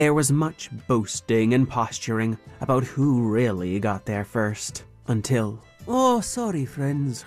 There was much boasting and posturing about who really got there first, until, "Oh, sorry, friends,"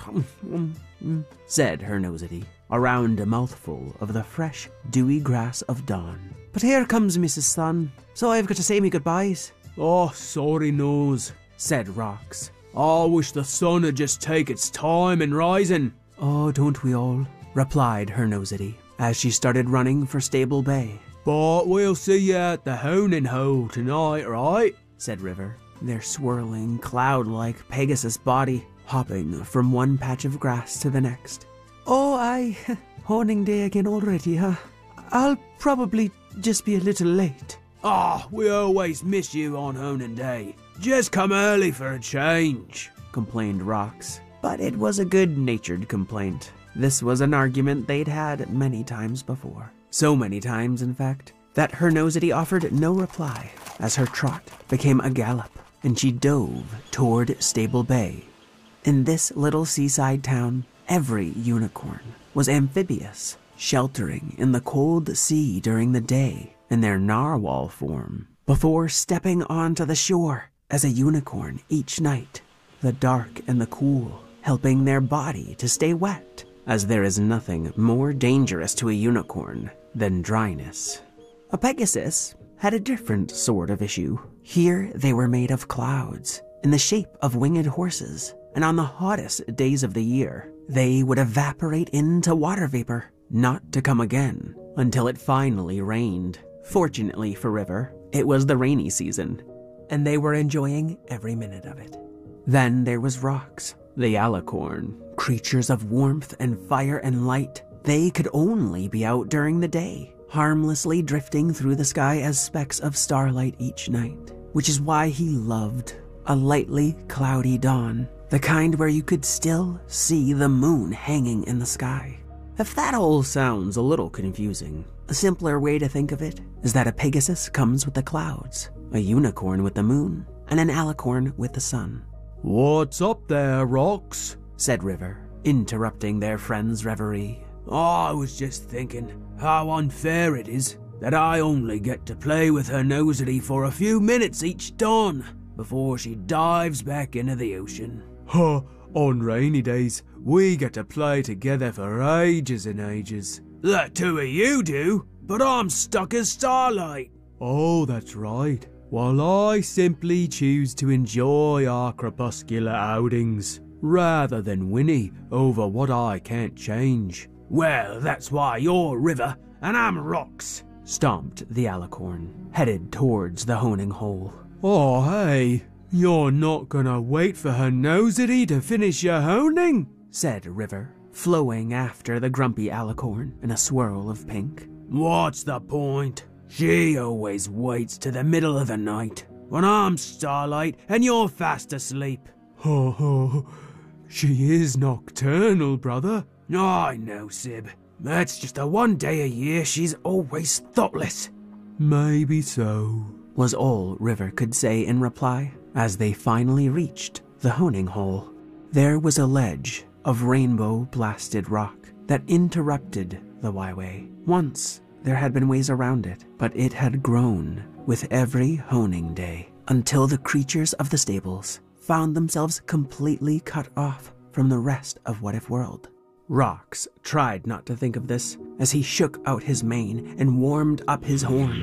said Her Nosity, around a mouthful of the fresh, dewy grass of dawn. "But here comes Mrs. Sun, so I've got to say me goodbyes." "Oh, sorry, Nose," said Rox. "I wish the sun would just take its time in rising." "Oh, don't we all?" replied Her Nosity, as she started running for Stable Bay. "But we'll see you at the honing hole tonight, right?" said River, their swirling, cloud-like Pegasus body hopping from one patch of grass to the next. "Oh, aye, honing day again already, huh? I'll probably just be a little late." "Ah, we always miss you on honing day. Just come early for a change," complained Rox. But it was a good-natured complaint. This was an argument they'd had many times before. So many times, in fact, that Her Nosity offered no reply as her trot became a gallop and she dove toward Stable Bay. In this little seaside town, every unicorn was amphibious, sheltering in the cold sea during the day in their narwhal form, before stepping onto the shore as a unicorn each night, the dark and the cool helping their body to stay wet, as there is nothing more dangerous to a unicorn than dryness. A Pegasus had a different sort of issue. Here they were made of clouds, in the shape of winged horses, and on the hottest days of the year, they would evaporate into water vapor, not to come again until it finally rained. Fortunately for River, it was the rainy season, and they were enjoying every minute of it. Then there was Rox, the Alicorn, creatures of warmth and fire and light. They could only be out during the day, harmlessly drifting through the sky as specks of starlight each night, which is why he loved a lightly cloudy dawn, the kind where you could still see the moon hanging in the sky. If that all sounds a little confusing, a simpler way to think of it is that a Pegasus comes with the clouds, a unicorn with the moon, and an alicorn with the sun. "What's up there, Rox?" said River, interrupting their friend's reverie. "I was just thinking how unfair it is that I only get to play with Her Nosity for a few minutes each dawn before she dives back into the ocean." "Huh, on rainy days, we get to play together for ages and ages." "The two of you do, but I'm stuck as Starlight." "Oh, that's right. While I simply choose to enjoy our crepuscular outings, rather than whinny over what I can't change." "Well, that's why you're River and I'm Rox," stomped the Alicorn, headed towards the honing hole. "Oh, hey, you're not gonna wait for Her Nosity to finish your honing?" said River, flowing after the grumpy Alicorn in a swirl of pink. "What's the point? She always waits to the middle of the night, when I'm Starlight and you're fast asleep." "Ho ho, she is nocturnal, brother." "I know, Sib. That's just the one day a year she's always thoughtless." "Maybe so," was all River could say in reply as they finally reached the honing hole. There was a ledge of rainbow-blasted rock that interrupted the Waiway. Once there had been ways around it, but it had grown with every honing day until the creatures of the stables found themselves completely cut off from the rest of What If World. Rox tried not to think of this as he shook out his mane and warmed up his horn.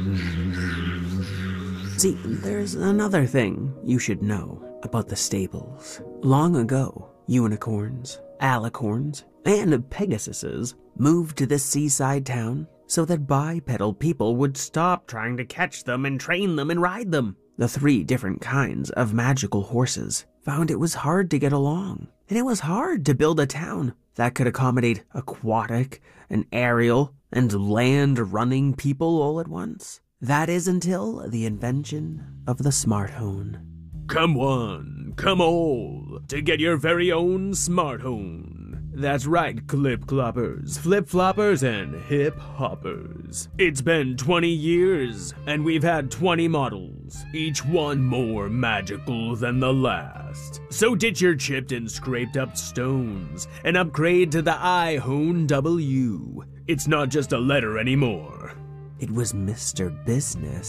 See, there's another thing you should know about the stables. Long ago, unicorns, alicorns, and Pegasuses moved to this seaside town so that bipedal people would stop trying to catch them and train them and ride them. The three different kinds of magical horses found it was hard to get along, and it was hard to build a town that could accommodate aquatic and aerial and land-running people all at once. That is until the invention of the smart hone. Come one, come all, to get your very own smart hone. That's right, clip-cloppers, flip-floppers, and hip-hoppers. It's been 20 years, and we've had 20 models, each one more magical than the last. So ditch your chipped and scraped up stones, and upgrade to the iHone W. It's not just a letter anymore. It was Mr. Business.